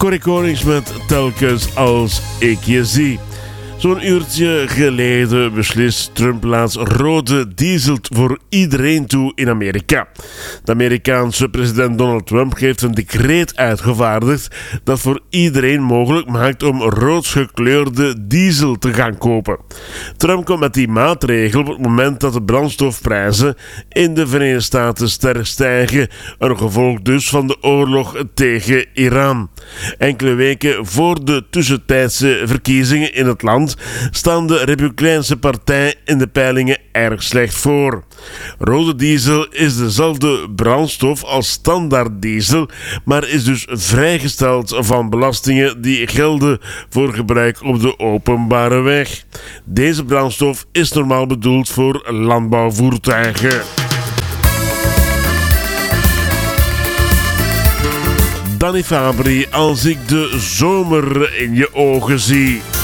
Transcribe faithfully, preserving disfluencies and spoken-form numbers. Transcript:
Corrie Konings met Telkens als ik je zie. Zo'n uurtje geleden beslist Trump laatst rode diesel voor iedereen toe in Amerika. De Amerikaanse president Donald Trump heeft een decreet uitgevaardigd dat voor iedereen mogelijk maakt om rood gekleurde diesel te gaan kopen. Trump komt met die maatregel op het moment dat de brandstofprijzen in de Verenigde Staten sterk stijgen, een gevolg dus van de oorlog tegen Iran. Enkele weken voor de tussentijdse verkiezingen in het land staan de Republikeinse partij in de peilingen erg slecht voor. Rode diesel is dezelfde brandstof als standaard diesel, maar is dus vrijgesteld van belastingen die gelden voor gebruik op de openbare weg. Deze brandstof is normaal bedoeld voor landbouwvoertuigen. Danny Fabri, als ik de zomer in je ogen zie.